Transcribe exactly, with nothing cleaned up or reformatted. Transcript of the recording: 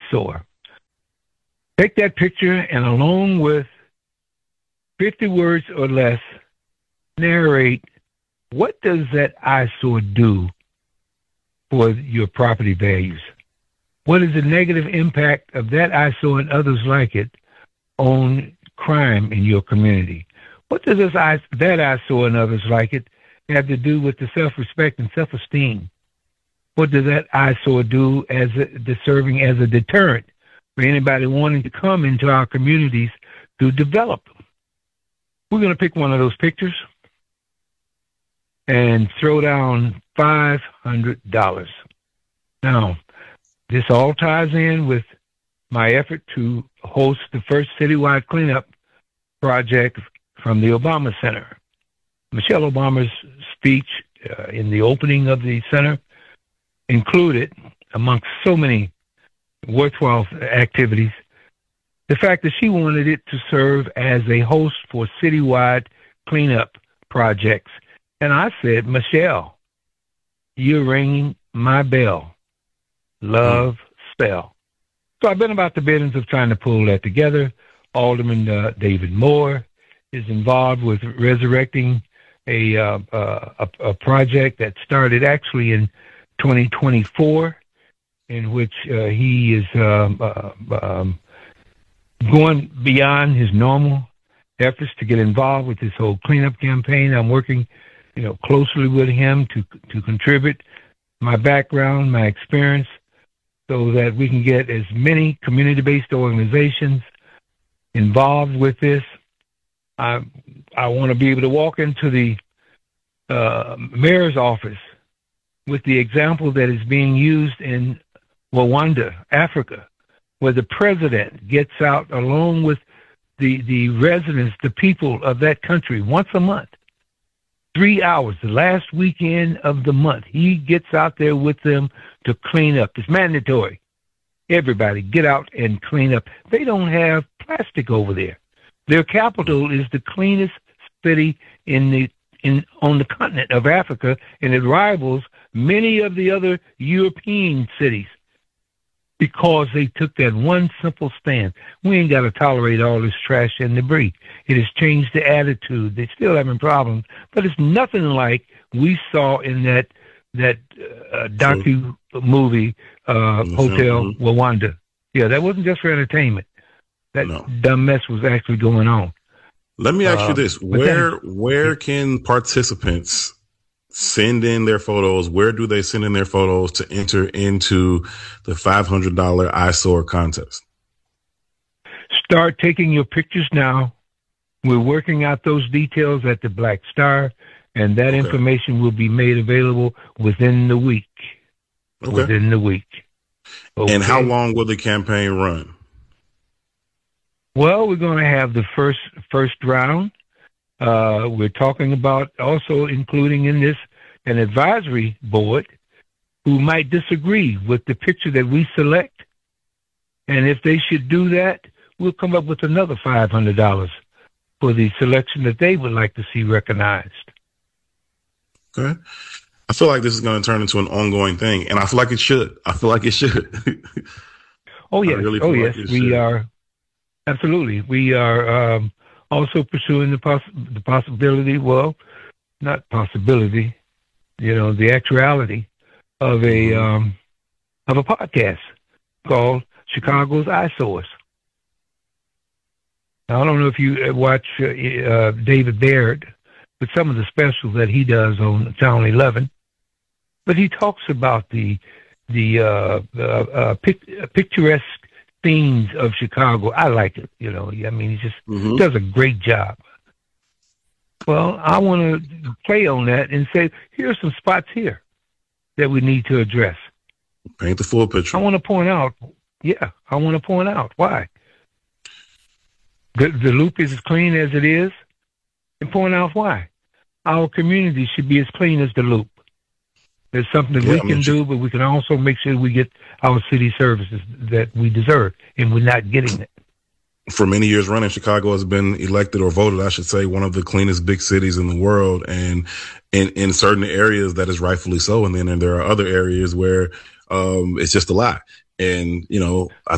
eyesore. Take that picture and along with fifty words or less, narrate what does that eyesore do for your property values? What is the negative impact of that eyesore and others like it on crime in your community? What does this eye, that eyesore and others like it have to do with the self-respect and self-esteem? What does that eyesore do as a, the serving as a deterrent for anybody wanting to come into our communities to develop them? We're going to pick one of those pictures and throw down five hundred dollars. Now, this all ties in with my effort to host the first citywide cleanup project from the Obama Center. Michelle Obama's speech uh, in the opening of the center included, amongst so many worthwhile activities, the fact that she wanted it to serve as a host for citywide cleanup projects. And I said, Michelle, you're ringing my bell. Love spell. So I've been about the business of trying to pull that together. Alderman uh, David Moore is involved with resurrecting a, uh, uh, a a project that started actually in twenty twenty-four, in which uh, he is um, uh, um, going beyond his normal efforts to get involved with this whole cleanup campaign. I'm working, you know, closely with him to to contribute my background, my experience, so that we can get as many community-based organizations involved with this. I I want to be able to walk into the uh, mayor's office with the example that is being used in Rwanda, Africa, where the president gets out along with the the residents, the people of that country, once a month, three hours, the last weekend of the month. He gets out there with them to clean up. It's mandatory. Everybody get out and clean up. They don't have plastic over there. Their capital is the cleanest city in the in on the continent of Africa, and it rivals many of the other European cities because they took that one simple stand. We ain't got to tolerate all this trash and debris. It has changed the attitude. They're still having problems, but it's nothing like we saw in that that uh, docu movie, uh, mm-hmm. Hotel Rwanda. Yeah, that wasn't just for entertainment. That no. dumb mess was actually going on. Let me ask uh, you this: where then, where can participants send in their photos? Where do they send in their photos to enter into the five hundred dollars eyesore contest? Start taking your pictures now. We're working out those details at the Black Star, and that okay. information will be made available within the week. Okay. Within the week. Okay. And how long will the campaign run? Well, we're going to have the first first round. Uh, we're talking about also including in this an advisory board who might disagree with the picture that we select. And if they should do that, we'll come up with another five hundred dollars for the selection that they would like to see recognized. Okay. I feel like this is going to turn into an ongoing thing, and I feel like it should. I feel like it should. Oh, yes. Really oh, yes. Like we should. are. Absolutely. We are um, also pursuing the, poss- the possibility, well, not possibility, you know, the actuality of a um, of a podcast called Chicago's Eyesores. Now, I don't know if you watch uh, uh, David Baird, but some of the specials that he does on Channel eleven, but he talks about the the uh, uh, uh, pic- picturesque themes of Chicago. I like it, you know. I mean, he just mm-hmm. does a great job. Well, I want to play on that and say, here's some spots here that we need to address. Paint the full picture. I want to point out, yeah, I want to point out why. The, the loop is as clean as it is, and point out why. Our community should be as clean as the loop. There's something that yeah, we I mean, can do, but we can also make sure we get our city services that we deserve, and we're not getting it. For many years running, Chicago has been elected or voted, I should say, one of the cleanest big cities in the world. And in, in certain areas, that is rightfully so. And then and there are other areas where um, it's just a lie. And, you know, I